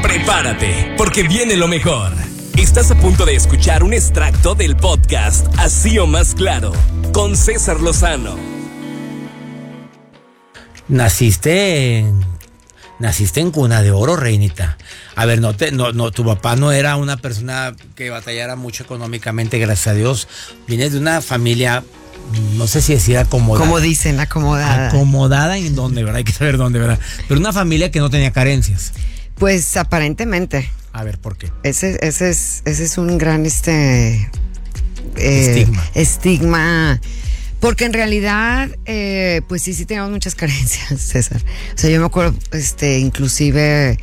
Prepárate, porque viene lo mejor. Estás a punto de escuchar un extracto del podcast Así o Más Claro, con César Lozano. Naciste en cuna de oro, reinita. A ver, no, tu papá no era una persona que batallara mucho económicamente, gracias a Dios. Vienes de una familia, no sé si decir acomodada. Como dicen, acomodada. Acomodada en dónde, ¿verdad? Hay que saber dónde, ¿verdad? Pero una familia que no tenía carencias. Pues aparentemente. A ver, ¿por qué? Ese es un gran estigma. Porque en realidad, pues sí tenemos muchas carencias, César. O sea, yo me acuerdo, inclusive,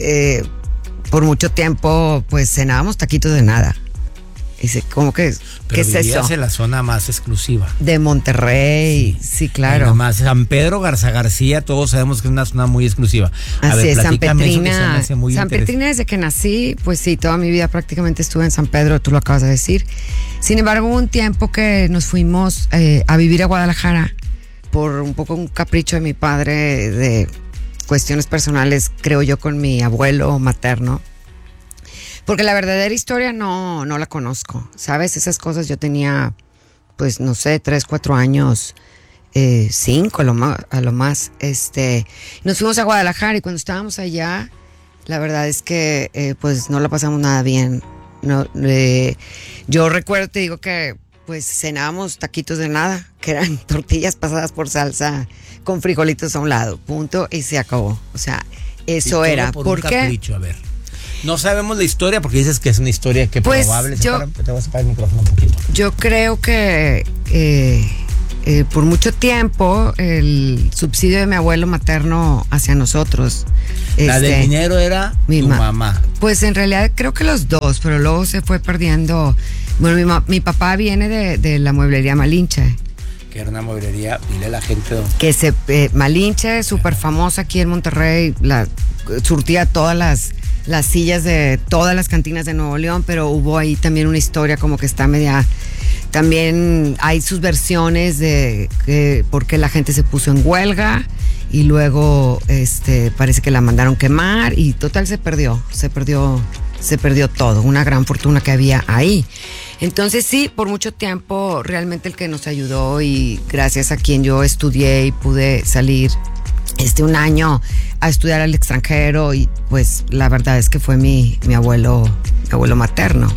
por mucho tiempo, pues cenábamos taquitos de nada. Dice, ¿cómo que? Pero ¿qué es eso? en la zona más exclusiva. De Monterrey, sí, claro. Además, San Pedro Garza Todos sabemos que es una zona muy exclusiva. Así es, San Petrina. San Petrina, desde que nací, pues sí, toda mi vida prácticamente estuve en San Pedro, tú lo acabas de decir. Sin embargo, hubo un tiempo que nos fuimos a vivir a Guadalajara por un poco un capricho de mi padre, de cuestiones personales, creo yo, con mi abuelo materno. Porque la verdadera historia no la conozco, ¿sabes? Esas cosas yo tenía, pues, no sé, 3, 4 años, 5 a lo más. Nos fuimos a Guadalajara y cuando estábamos allá, la verdad es que, pues, no la pasamos nada bien. No, yo recuerdo, te digo que, pues, cenábamos taquitos de nada, que eran tortillas pasadas por salsa con frijolitos a un lado, punto, y se acabó. O sea, eso era. ¿Por qué? Capricho, a ver. No sabemos la historia porque dices que es una historia que pues probable. Te voy a separar el micrófono un poquito. Yo creo que por mucho tiempo el subsidio de mi abuelo materno hacia nosotros. La del dinero era tu mamá. Pues en realidad creo que los dos, pero luego se fue perdiendo. Bueno, mi papá viene de la mueblería Malinche. Que era una mueblería, dile a la gente. Malinche, súper famosa aquí en Monterrey, surtía todas las sillas de todas las cantinas de Nuevo León, pero hubo ahí también una historia como que está media. También hay sus versiones de por qué la gente se puso en huelga y luego parece que la mandaron quemar y total se perdió todo, una gran fortuna que había ahí. Entonces sí, por mucho tiempo realmente el que nos ayudó y gracias a quien yo estudié y pude salir un año a estudiar al extranjero y pues la verdad es que fue mi abuelo materno.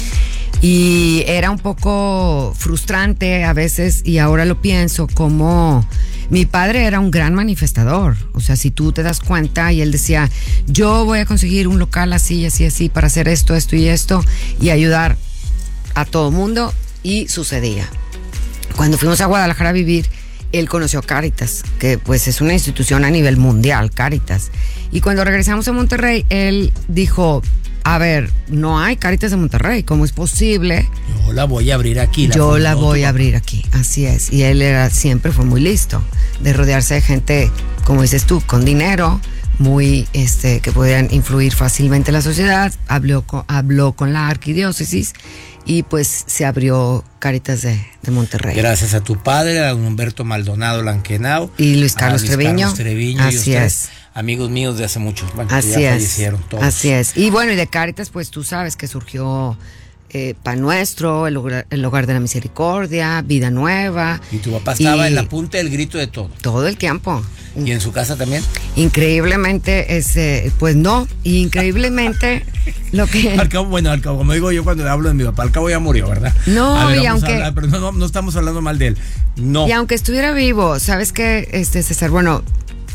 Y era un poco frustrante a veces y ahora lo pienso como mi padre era un gran manifestador. O sea, si tú te das cuenta y él decía, yo voy a conseguir un local así, así, así para hacer esto y esto y ayudar a todo mundo y sucedía. Cuando fuimos a Guadalajara a vivir, él conoció Cáritas, que pues es una institución a nivel mundial, Cáritas. Y cuando regresamos a Monterrey, él dijo, a ver, no hay Cáritas de Monterrey, ¿cómo es posible? Yo la voy a abrir aquí. Yo la voy a abrir aquí, así es. Y él siempre fue muy listo de rodearse de gente, como dices tú, con dinero, muy, que podían influir fácilmente en la sociedad. Habló con la arquidiócesis y pues se abrió Cáritas de Monterrey. Gracias a tu padre, a Humberto Maldonado Lanquenao y Luis Carlos Treviño. Así es. Amigos míos de hace muchos, bueno, así ya es. Fallecieron todos. Así es. Y bueno, y de Cáritas, pues tú sabes que surgió Pan Nuestro, el Hogar de la Misericordia, Vida Nueva. Y tu papá estaba en la punta del grito de todo. Todo el tiempo. ¿Y en su casa también? Increíblemente, pues no, increíblemente lo que... Al cabo, como digo yo cuando hablo de mi papá, al cabo ya murió, ¿verdad? No, ver, y aunque... pero no estamos hablando mal de él, no. Y aunque estuviera vivo, ¿sabes qué, César? Bueno,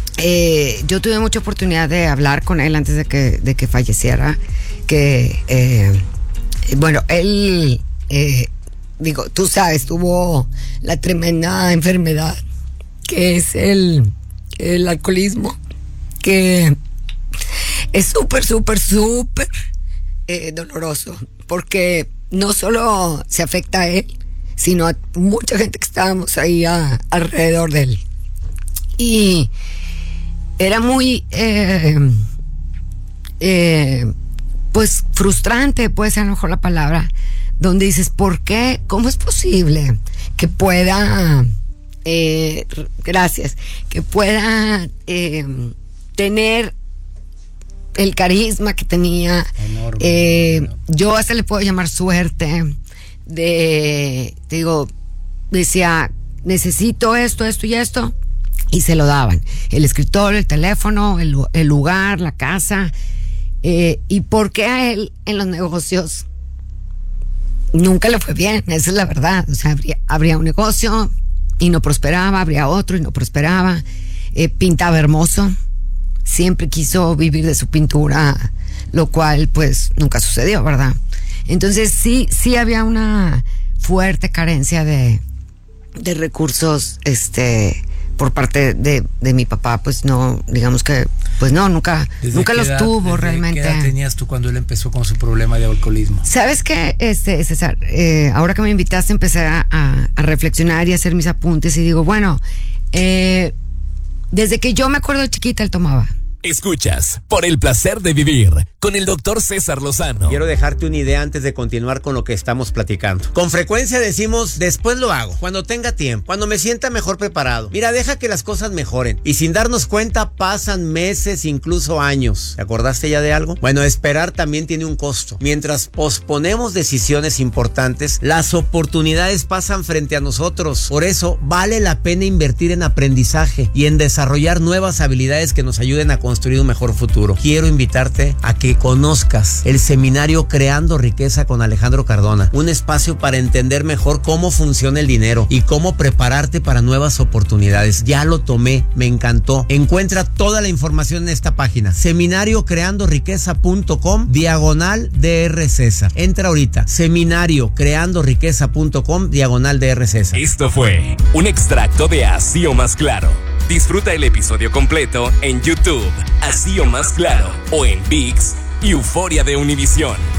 yo tuve mucha oportunidad de hablar con él antes de que falleciera, bueno, él, tú sabes, tuvo la tremenda enfermedad que es el alcoholismo, que es súper doloroso, porque no solo se afecta a él, sino a mucha gente que estábamos ahí alrededor de él. Y era muy pues frustrante, puede ser a lo mejor la palabra, donde dices, ¿por qué? ¿Cómo es posible que pueda que pueda tener el carisma que tenía. Enorme. Yo hasta le puedo llamar suerte. Te digo, decía, necesito esto y esto. Y se lo daban. El escritorio, el teléfono, el lugar, la casa. ¿Y por qué a él en los negocios nunca le fue bien? Esa es la verdad. O sea, habría un negocio y no prosperaba, habría otro y no prosperaba. Pintaba hermoso. Siempre quiso vivir de su pintura, lo cual pues nunca sucedió, ¿verdad? Entonces sí había una fuerte carencia de recursos, por parte de mi papá, pues no, digamos que, pues no, nunca los tuvo realmente. ¿Qué edad tenías tú cuando él empezó con su problema de alcoholismo? ¿Sabes qué, César? Ahora que me invitaste empecé a reflexionar y a hacer mis apuntes y digo, bueno, desde que yo me acuerdo de chiquita él tomaba. Escuchas Por el Placer de Vivir con el Dr. César Lozano. Quiero dejarte una idea antes de continuar con lo que estamos platicando. Con frecuencia decimos, después lo hago, cuando tenga tiempo, cuando me sienta mejor preparado. Mira, deja que las cosas mejoren. Y sin darnos cuenta pasan meses, incluso años. ¿Te acordaste ya de algo? Bueno, esperar también tiene un costo. Mientras posponemos decisiones importantes, las oportunidades pasan frente a nosotros. Por eso vale la pena invertir en aprendizaje y en desarrollar nuevas habilidades que nos ayuden a construir un mejor futuro. Quiero invitarte a que conozcas el seminario Creando Riqueza con Alejandro Cardona, un espacio para entender mejor cómo funciona el dinero y cómo prepararte para nuevas oportunidades. Ya lo tomé, me encantó. Encuentra toda la información en esta página, seminariocreandoriqueza.com/Dr. César. Entra ahorita, seminariocreandoriqueza.com/Dr. César. Esto fue un extracto de Así o Más Claro. Disfruta el episodio completo en YouTube, Así o Más Claro, o en ViX y Euforia de Univisión.